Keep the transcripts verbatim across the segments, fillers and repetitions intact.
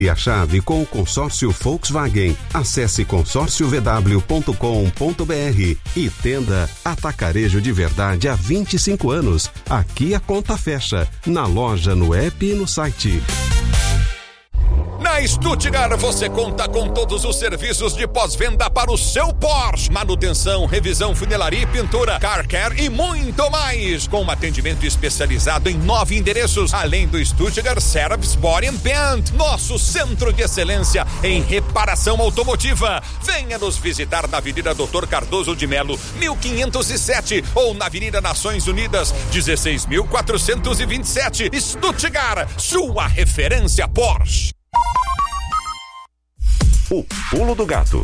E a chave com o consórcio Volkswagen. Acesse consórcio v w ponto com ponto b r e Tenda Atacarejo de Verdade há vinte e cinco anos. Aqui a conta fecha. Na loja, no app e no site. Na Stuttgart você conta com todos os serviços de pós-venda para o seu Porsche. Manutenção, revisão, funilaria e pintura, car care e muito mais. Com um atendimento especializado em nove endereços, além do Stuttgart Service Body and Paint, nosso centro de excelência em reparação automotiva. Venha nos visitar na Avenida doutor Cardoso de Melo, mil quinhentos e sete, ou na Avenida Nações Unidas, dezesseis mil quatrocentos e vinte e sete. Stuttgart, sua referência Porsche. O Pulo do Gato.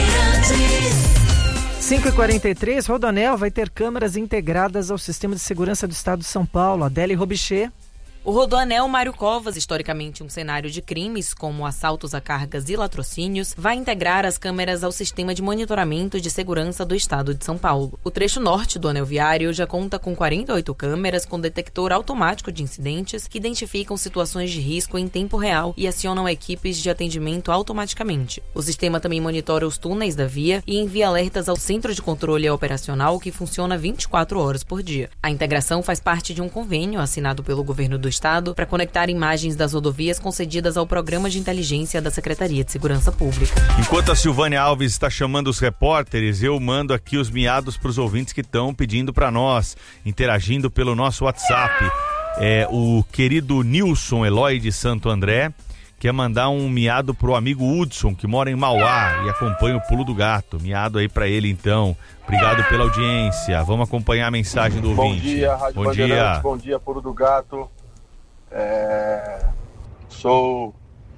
cinco e quarenta e três, Rodoanel vai ter câmeras integradas ao Sistema de Segurança do Estado de São Paulo. Adélia Robichê. O Rodoanel Mário Covas, historicamente um cenário de crimes como assaltos a cargas e latrocínios, vai integrar as câmeras ao Sistema de Monitoramento de Segurança do Estado de São Paulo. O trecho norte do anel viário já conta com quarenta e oito câmeras com detector automático de incidentes que identificam situações de risco em tempo real e acionam equipes de atendimento automaticamente. O sistema também monitora os túneis da via e envia alertas ao Centro de Controle Operacional, que funciona vinte e quatro horas por dia. A integração faz parte de um convênio assinado pelo governo do Estado para conectar imagens das rodovias concedidas ao Programa de Inteligência da Secretaria de Segurança Pública. Enquanto a Silvânia Alves está chamando os repórteres, eu mando aqui os miados para os ouvintes que estão pedindo para nós, interagindo pelo nosso WhatsApp. É, o querido Nilson Eloy de Santo André quer mandar um miado pro amigo Hudson, que mora em Mauá e acompanha o Pulo do Gato. Miado aí para ele, então. Obrigado pela audiência. Vamos acompanhar a mensagem do ouvinte. Bom dia, Rádio Bom Bandeirantes. dia. Bom dia, Pulo do Gato. É... Sou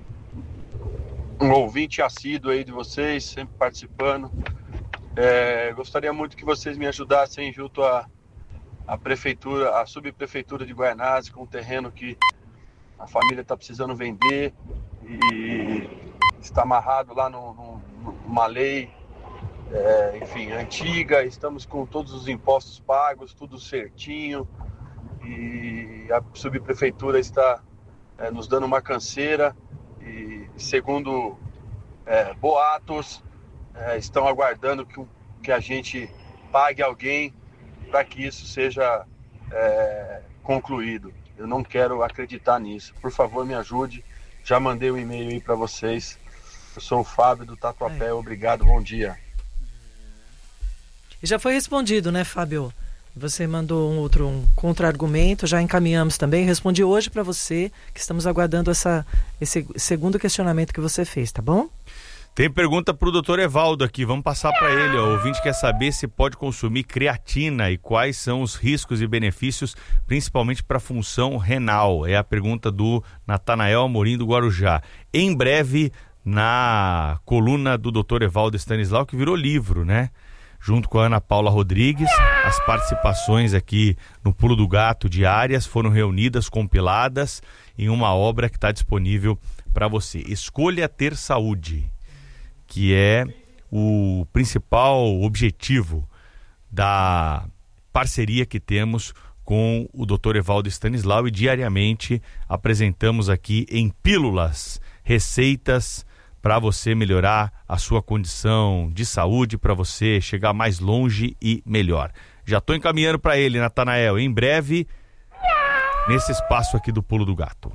um ouvinte assíduo aí de vocês, sempre participando. É... Gostaria muito que vocês me ajudassem junto à a, a prefeitura, a subprefeitura de Guaianazes, com um terreno que a família está precisando vender e está amarrado lá no, no, numa lei, é, enfim, antiga. Estamos com todos os impostos pagos, tudo certinho, e a subprefeitura está é, nos dando uma canseira e, segundo é, boatos, é, estão aguardando que, que a gente pague alguém para que isso seja é, concluído. Eu não quero acreditar nisso. Por favor, me ajude. Já mandei um e-mail aí para vocês. Eu sou o Fábio do Tatuapé. Obrigado, bom dia. E já foi respondido, né, Fábio? Você mandou um outro um contra-argumento, já encaminhamos também. Respondi hoje para você, que estamos aguardando essa, esse segundo questionamento que você fez, tá bom? Tem pergunta pro doutor Evaldo aqui, vamos passar para ele. Ó. O ouvinte quer saber se pode consumir creatina e quais são os riscos e benefícios, principalmente para a função renal. É a pergunta do Natanael Amorim do Guarujá. Em breve, na coluna do doutor Evaldo Stanislau, que virou livro, né? Junto com a Ana Paula Rodrigues, as participações aqui no Pulo do Gato diárias foram reunidas, compiladas em uma obra que está disponível para você. Escolha ter saúde, que é o principal objetivo da parceria que temos com o doutor Evaldo Stanislau, e diariamente apresentamos aqui em pílulas receitas para você melhorar a sua condição de saúde, para você chegar mais longe e melhor. Já estou encaminhando para ele, Natanael, em breve, nesse espaço aqui do Pulo do Gato.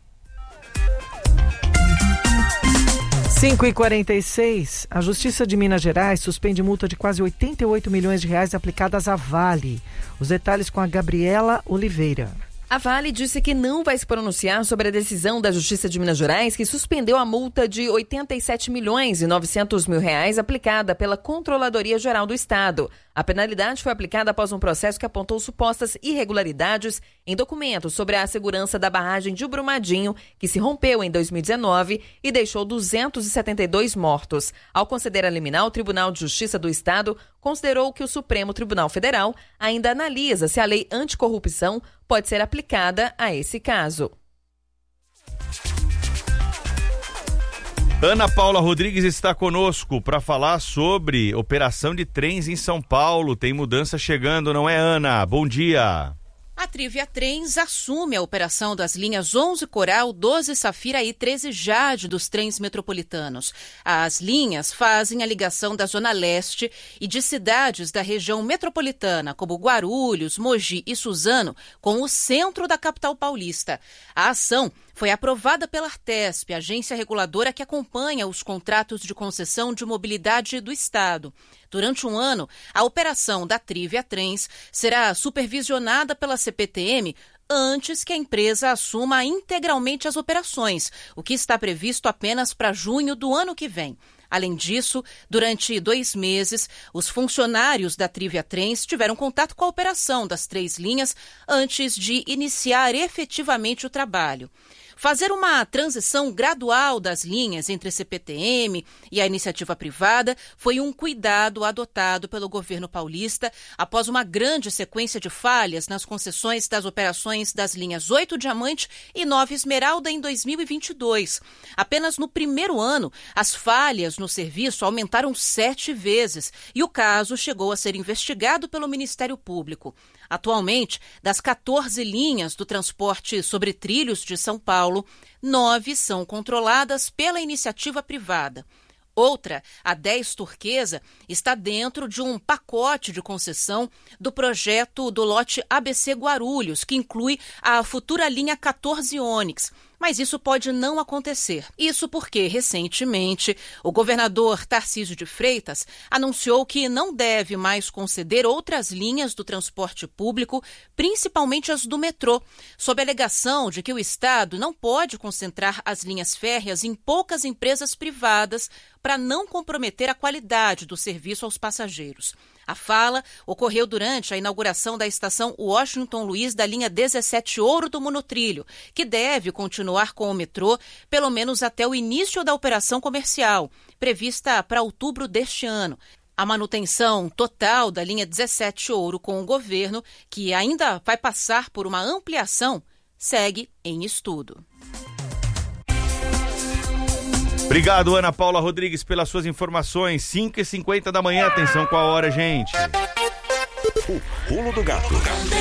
cinco e quarenta e seis, a Justiça de Minas Gerais suspende multa de quase oitenta e oito milhões de reais aplicadas à Vale. Os detalhes com a Gabriela Oliveira. A Vale disse que não vai se pronunciar sobre a decisão da Justiça de Minas Gerais, que suspendeu a multa de oitenta e sete milhões e novecentos mil reais aplicada pela Controladoria Geral do Estado. A penalidade foi aplicada após um processo que apontou supostas irregularidades em documentos sobre a segurança da barragem de Brumadinho, que se rompeu em dois mil e dezenove e deixou duzentos e setenta e dois mortos. Ao conceder a liminar, o Tribunal de Justiça do Estado considerou que o Supremo Tribunal Federal ainda analisa se a lei anticorrupção pode ser aplicada a esse caso. Ana Paula Rodrigues está conosco para falar sobre operação de trens em São Paulo. Tem mudança chegando, não é, Ana? Bom dia. A Trivia Trens assume a operação das linhas onze Coral, doze Safira e treze Jade dos trens metropolitanos. As linhas fazem a ligação da Zona Leste e de cidades da região metropolitana, como Guarulhos, Mogi e Suzano, com o centro da capital paulista. A ação foi aprovada pela Artesp, agência reguladora que acompanha os contratos de concessão de mobilidade do Estado. Durante um ano, a operação da Trivia Trens será supervisionada pela C P T M antes que a empresa assuma integralmente as operações, o que está previsto apenas para junho do ano que vem. Além disso, durante dois meses, os funcionários da Trivia Trens tiveram contato com a operação das três linhas antes de iniciar efetivamente o trabalho. Fazer uma transição gradual das linhas entre C P T M e a iniciativa privada foi um cuidado adotado pelo governo paulista após uma grande sequência de falhas nas concessões das operações das linhas oito Diamante e nove Esmeralda em dois mil e vinte e dois. Apenas no primeiro ano, as falhas no serviço aumentaram sete vezes e o caso chegou a ser investigado pelo Ministério Público. Atualmente, das quatorze linhas do transporte sobre trilhos de São Paulo, nove são controladas pela iniciativa privada. Outra, a dez Turquesa, está dentro de um pacote de concessão do projeto do lote A B C Guarulhos, que inclui a futura linha quatorze Onix. Mas isso pode não acontecer. Isso porque, recentemente, o governador Tarcísio de Freitas anunciou que não deve mais conceder outras linhas do transporte público, principalmente as do metrô, sob a alegação de que o Estado não pode concentrar as linhas férreas em poucas empresas privadas para não comprometer a qualidade do serviço aos passageiros. A fala ocorreu durante a inauguração da estação Washington Luiz da linha dezessete Ouro do Monotrilho, que deve continuar com o metrô pelo menos até o início da operação comercial, prevista para outubro deste ano. A manutenção total da linha dezessete Ouro com o governo, que ainda vai passar por uma ampliação, segue em estudo. Obrigado, Ana Paula Rodrigues, pelas suas informações. cinco e cinquenta da manhã, atenção com a hora, gente. O Pulo do Gato.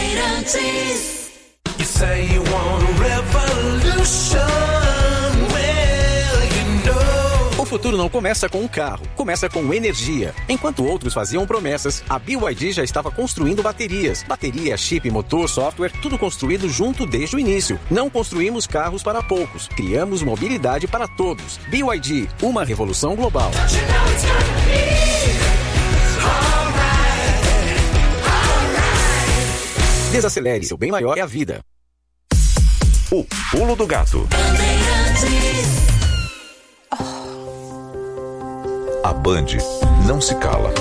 O futuro não começa com um carro, começa com energia. Enquanto outros faziam promessas, a B Y D já estava construindo baterias. Bateria, chip, motor, software, tudo construído junto desde o início. Não construímos carros para poucos, criamos mobilidade para todos. B Y D, uma revolução global. Desacelere, seu bem maior é a vida. O Pulo do Gato. A Band não se cala.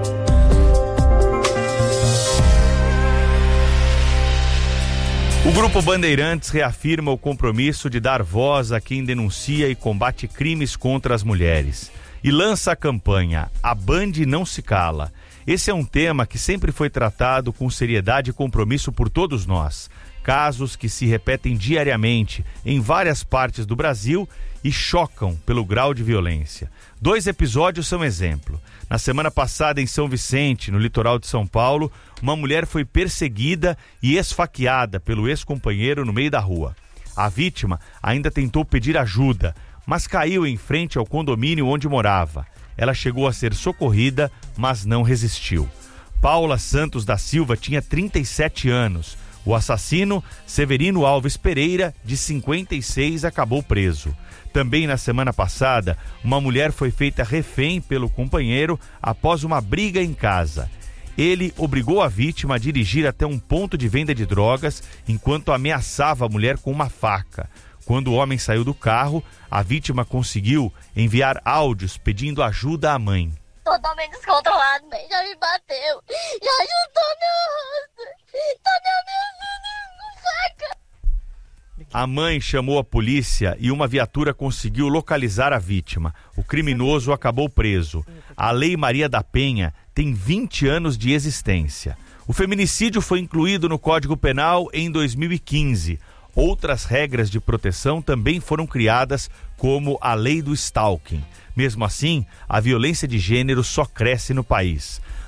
O Grupo Bandeirantes reafirma o compromisso de dar voz a quem denuncia e combate crimes contra as mulheres. E lança a campanha A Band não se cala. Esse é um tema que sempre foi tratado com seriedade e compromisso por todos nós. Casos que se repetem diariamente em várias partes do Brasil e chocam pelo grau de violência. Dois episódios são exemplo. Na semana passada, em São Vicente, no litoral de São Paulo, uma mulher foi perseguida e esfaqueada pelo ex-companheiro no meio da rua. A vítima ainda tentou pedir ajuda, mas caiu em frente ao condomínio onde morava. Ela chegou a ser socorrida, mas não resistiu. Paula Santos da Silva tinha trinta e sete anos. O assassino, Severino Alves Pereira, de cinquenta e seis, acabou preso. Também na semana passada, uma mulher foi feita refém pelo companheiro após uma briga em casa. Ele obrigou a vítima a dirigir até um ponto de venda de drogas enquanto ameaçava a mulher com uma faca. Quando o homem saiu do carro, a vítima conseguiu enviar áudios pedindo ajuda à mãe. Totalmente descontrolado, bem, já me bateu, já ajudou meu rosto, tá me ameaçando com faca. A mãe chamou a polícia e uma viatura conseguiu localizar a vítima. O criminoso acabou preso. A Lei Maria da Penha tem vinte anos de existência. O feminicídio foi incluído no Código Penal em dois mil e quinze. Outras regras de proteção também foram criadas, como a Lei do Stalking. Mesmo assim, a violência de gênero só cresce no país.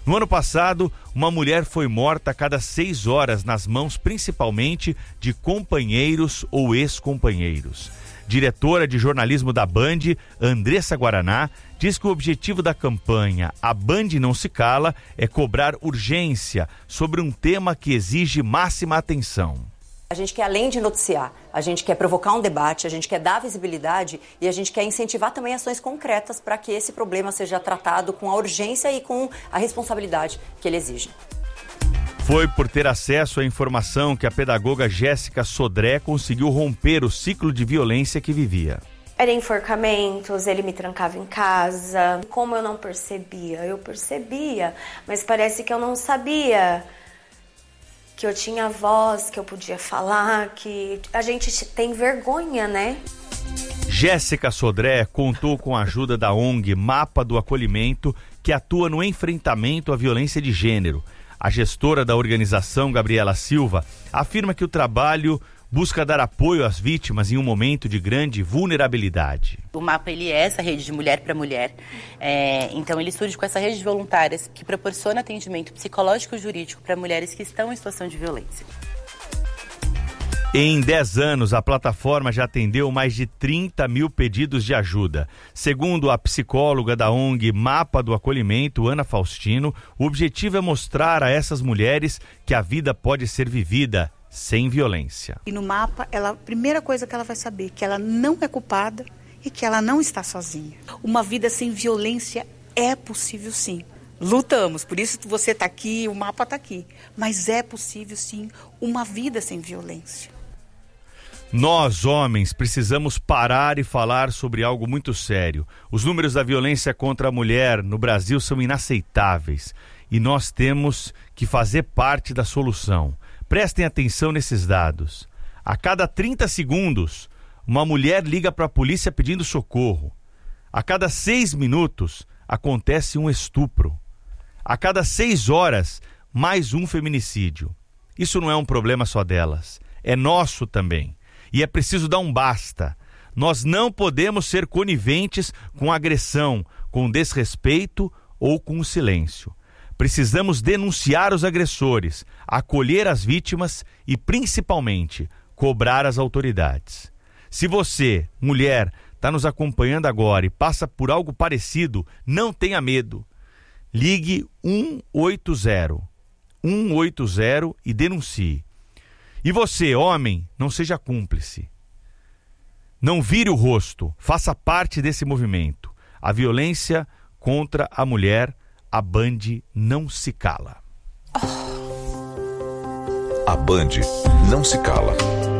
No ano passado, uma mulher foi morta a cada seis horas nas mãos principalmente de companheiros ou ex-companheiros. Diretora de jornalismo da Band, Andressa Guaraná, diz que o objetivo da campanha A Band Não Se Cala é cobrar urgência sobre um tema que exige máxima atenção. A gente quer, além de noticiar, a gente quer provocar um debate, a gente quer dar visibilidade e a gente quer incentivar também ações concretas para que esse problema seja tratado com a urgência e com a responsabilidade que ele exige. Foi por ter acesso à informação que a pedagoga Jéssica Sodré conseguiu romper o ciclo de violência que vivia. Era enforcamentos, ele me trancava em casa. Como eu não percebia? Eu percebia, mas parece que eu não sabia que eu tinha voz, que eu podia falar, que a gente tem vergonha, né? Jéssica Sodré contou com a ajuda da O N G Mapa do Acolhimento, que atua no enfrentamento à violência de gênero. A gestora da organização, Gabriela Silva, afirma que o trabalho busca dar apoio às vítimas em um momento de grande vulnerabilidade. O Mapa ele é essa rede de mulher para mulher, é, então ele surge com essa rede de voluntárias que proporciona atendimento psicológico e jurídico para mulheres que estão em situação de violência. Em dez anos, a plataforma já atendeu mais de trinta mil pedidos de ajuda. Segundo a psicóloga da O N G Mapa do Acolhimento, Ana Faustino, o objetivo é mostrar a essas mulheres que a vida pode ser vivida sem violência. E no Mapa, ela, a primeira coisa que ela vai saber é que ela não é culpada e que ela não está sozinha. Uma vida sem violência é possível sim. Lutamos, por isso você está aqui, o Mapa está aqui. Mas é possível sim uma vida sem violência. Nós, homens, precisamos parar e falar sobre algo muito sério. Os números da violência contra a mulher no Brasil são inaceitáveis e nós temos que fazer parte da solução. Prestem atenção nesses dados. A cada trinta segundos, uma mulher liga para a polícia pedindo socorro. A cada seis minutos, acontece um estupro. A cada seis horas, mais um feminicídio. Isso não é um problema só delas, é nosso também. E é preciso dar um basta. Nós não podemos ser coniventes com agressão, com desrespeito ou com o silêncio. Precisamos denunciar os agressores, acolher as vítimas e, principalmente, cobrar as autoridades. Se você, mulher, está nos acompanhando agora e passa por algo parecido, não tenha medo. Ligue um oito zero. um oito zero e denuncie. E você, homem, não seja cúmplice. Não vire o rosto, faça parte desse movimento. A violência contra a mulher, a Band não se cala. A Band não se cala.